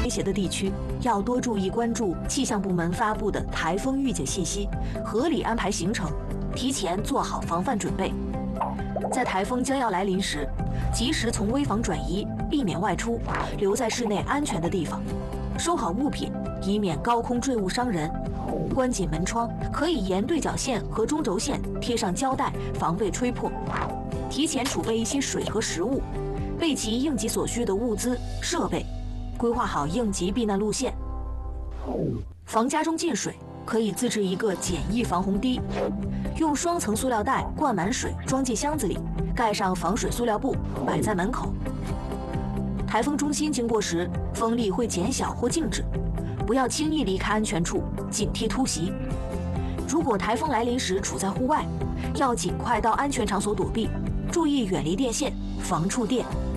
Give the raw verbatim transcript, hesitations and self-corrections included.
胁的地区，要多注意关注气象部门发布的台风预警信息，合理安排行程，提前做好防范准备。在台风将要来临时，及时从危房转移，避免外出，留在室内安全的地方，收好物品，以免高空坠物伤人。关紧门窗，可以沿对角线和中轴线贴上胶带，防备吹破。提前储备一些水和食物，备齐应急所需的物资设备，规划好应急避难路线。防家中进水，可以自制一个简易防洪堤，用双层塑料袋灌满水，装进箱子里，盖上防水塑料布，摆在门口。台风中心经过时，风力会减小或静止，不要轻易离开安全处，警惕突袭。如果台风来临时处在户外，要尽快到安全场所躲避，注意远离电线，防触电。